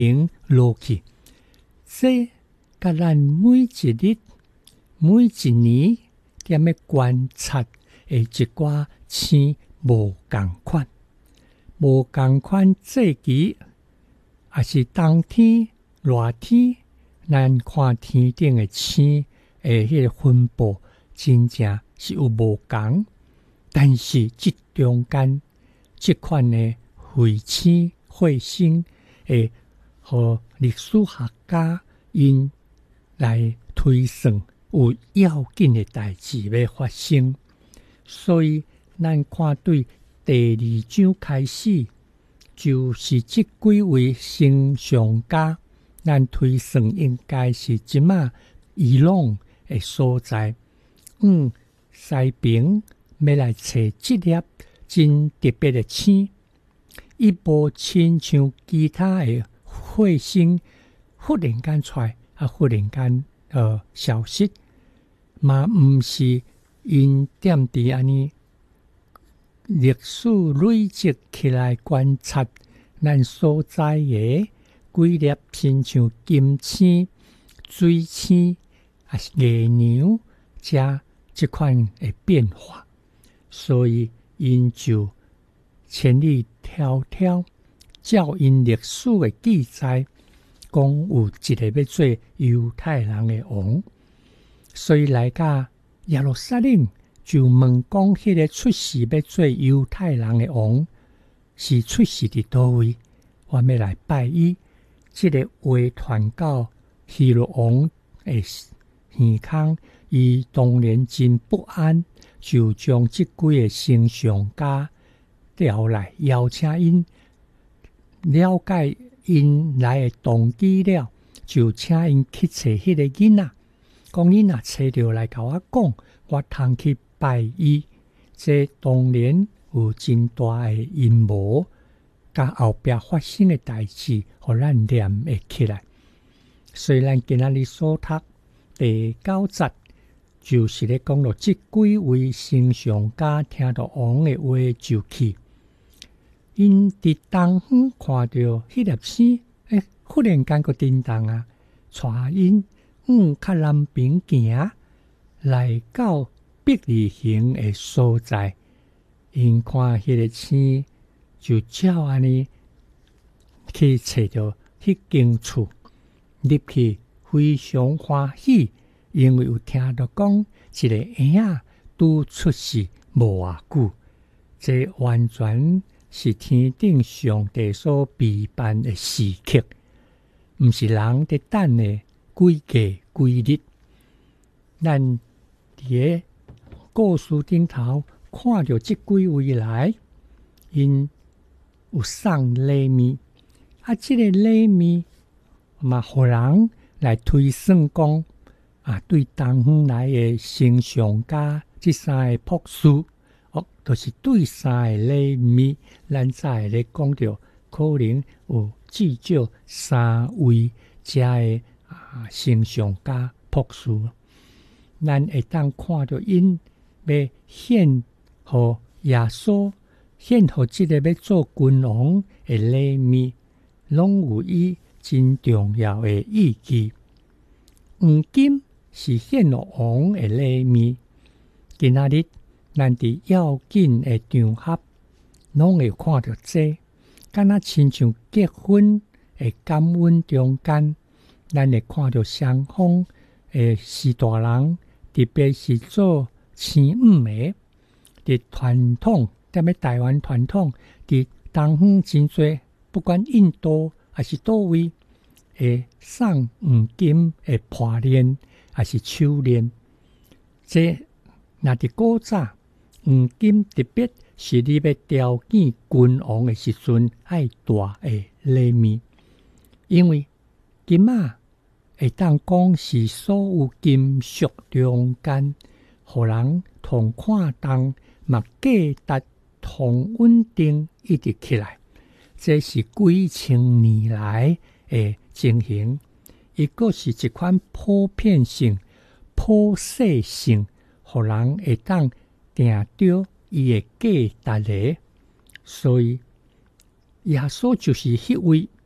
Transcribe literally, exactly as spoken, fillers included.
行落去。这甲咱每一日、每一年踮咧观察的一寡星无共款，无共款季期，也是冬天、热天，咱看天顶的星的迄个分布，真正是有无共。但是即中间即款的彗星、彗星会互历史学家因来推算有要紧的代志要发生，所以咱看对第二章开始，就是即几位星象家，咱推算应该是即马伊朗的所在。嗯，西平要来找即粒真特别的星，伊无亲像其他的彗星忽然间出来，啊，忽然间呃消失，嘛毋是因踮伫安尼历史累积起来观察咱所在的几粒亲像金星、水星啊月亮遮即款的变化，所以因就千里迢迢照因历史的记载，讲有一个要做犹太人的王，所以来到耶路撒冷就问讲，迄个出世要做犹太人的王是出世伫倒位？我要来拜伊。这个话传到希律王的耳孔，伊当然真不安，就将这几个星象家调来，邀请因了解因来的动机了，就请因去找迄个囡仔，讲你若找着来甲我讲，我通去拜伊。这当然有真大的阴谋，甲后壁发生的代志，互咱念会起来。所以咱今仔日所读第九节，就是咧讲到这几位星象家听到王的话就去。因伫东方看到迄粒星，诶，忽然间个震动啊，带因往较南边行，来到伯利恒的所在。因看迄个星，就照安尼去找到迄间厝，入去非常欢喜，因为有听到讲一个婴仔拄出世无偌久，这完全是天顶上帝所备办的时刻，毋是人伫等的几个几日。咱伫个故事顶头看到即几位来，因有送礼物，啊，即、这个礼物嘛，互人来推算讲啊，对东方来的星象家即三个博士。哦，就是对三个礼物，咱才会咧讲到，可能有至少三位遮的啊星象家博士，咱会当看到因要献互耶稣，献互即个要做君王的礼物，拢有伊真重要的意义。黄金是献互王的礼物，今仔日咱伫要紧的场合，拢会看到这，敢若亲像结婚的感恩中间，咱会看到双方的士大人，特别是做青五的，伫传统，踮咧台湾传统，伫东方真多，不管印度还是倒位，会送黄金的破链，还是手链，这若伫古早。黄金特别是你要雕见君王的时阵，爱大的礼物，因为金仔会当讲是所有金属中间，互人同看重，嘛价值同稳定一直起来。这是几千年来的情形，伊个是一款普遍性、普世性，互人会当定着伊的价值的，所以耶稣就是迄位